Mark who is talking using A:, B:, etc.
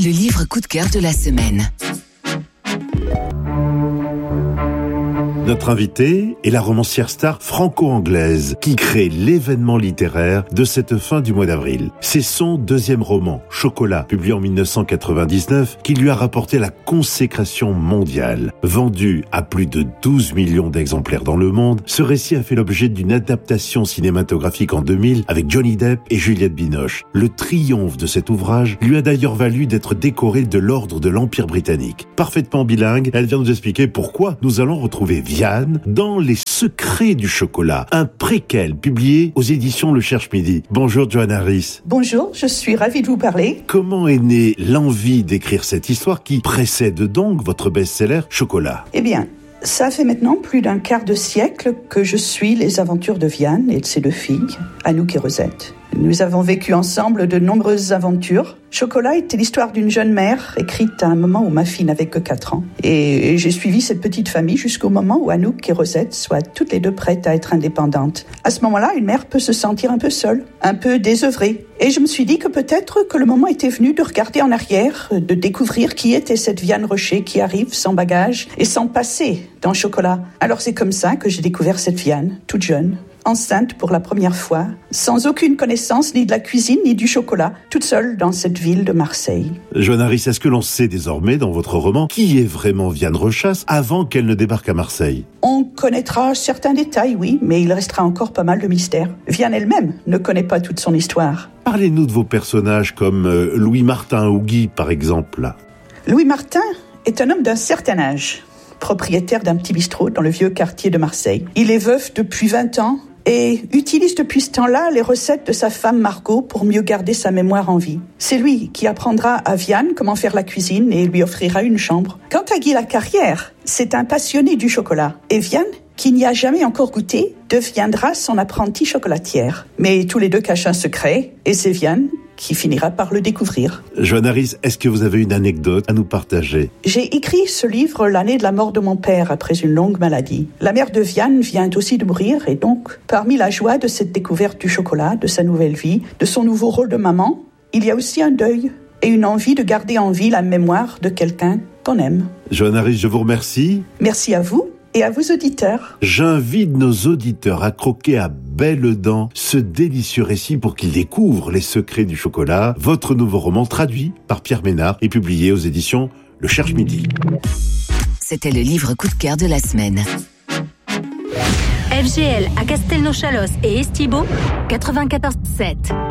A: Le livre coup de cœur de la semaine.
B: Notre invitée est la romancière star franco-anglaise qui crée l'événement littéraire de cette fin du mois d'avril. C'est son deuxième roman, Chocolat, publié en 1999, qui lui a rapporté la consécration mondiale. Vendu à plus de 12 millions d'exemplaires dans le monde, ce récit a fait l'objet d'une adaptation cinématographique en 2000 avec Johnny Depp et Juliette Binoche. Le triomphe de cet ouvrage lui a d'ailleurs valu d'être décorée de l'ordre de l'Empire britannique. Parfaitement bilingue, elle vient nous expliquer pourquoi nous allons retrouver Vianne dans Les Secrets du Chocolat, un préquel publié aux éditions Le Cherche Midi. Bonjour Joanne Harris.
C: Bonjour, je suis ravie de vous parler.
B: Comment est née l'envie d'écrire cette histoire qui précède donc votre best-seller Chocolat ?
C: Eh bien, ça fait maintenant plus d'un quart de siècle que je suis les aventures de Vianne et de ses deux filles, Anouk et Rosette. Nous avons vécu ensemble de nombreuses aventures. Chocolat était l'histoire d'une jeune mère, écrite à un moment où ma fille n'avait que 4 ans. Et j'ai suivi cette petite famille jusqu'au moment où Anouk et Rosette soient toutes les deux prêtes à être indépendantes. À ce moment-là, une mère peut se sentir un peu seule, un peu désœuvrée. Et je me suis dit que peut-être que le moment était venu de regarder en arrière, de découvrir qui était cette Vianne Rocher qui arrive sans bagage et sans passé dans Chocolat. Alors c'est comme ça que j'ai découvert cette Vianne, toute jeune, enceinte pour la première fois, sans aucune connaissance ni de la cuisine ni du chocolat, toute seule dans cette ville de Marseille.
B: Joanne Harris, est-ce que l'on sait désormais dans votre roman qui est vraiment Vianne Rochas avant qu'elle ne débarque à Marseille ?
C: On connaîtra certains détails, oui, mais il restera encore pas mal de mystères. Vianne elle-même ne connaît pas toute son histoire.
B: Parlez-nous de vos personnages comme Louis Martin ou Guy, par exemple.
C: Louis Martin est un homme d'un certain âge, propriétaire d'un petit bistrot dans le vieux quartier de Marseille. Il est veuf depuis 20 ans et utilise depuis ce temps-là les recettes de sa femme Margot pour mieux garder sa mémoire en vie. C'est lui qui apprendra à Vianne comment faire la cuisine et lui offrira une chambre. Quant à Guy Lacarrière, c'est un passionné du chocolat. Et Vianne, qui n'y a jamais encore goûté, deviendra son apprentie chocolatière. Mais tous les deux cachent un secret, et c'est Vianne qui finira par le découvrir.
B: Joanne Harris, est-ce que vous avez une anecdote à nous partager ?
C: J'ai écrit ce livre l'année de la mort de mon père après une longue maladie. La mère de Vianne vient aussi de mourir et donc, parmi la joie de cette découverte du chocolat, de sa nouvelle vie, de son nouveau rôle de maman, il y a aussi un deuil et une envie de garder en vie la mémoire de quelqu'un qu'on aime.
B: Joanne Harris, je vous remercie.
C: Merci à vous et à vos auditeurs.
B: J'invite nos auditeurs à croquer à belles dents ce délicieux récit pour qu'ils découvrent les secrets du chocolat. Votre nouveau roman traduit par Pierre Ménard et publié aux éditions Le Cherche Midi.
A: C'était le livre coup de cœur de la semaine.
D: FGL à Castelnau-Chalosse et Estibeau, 94.7.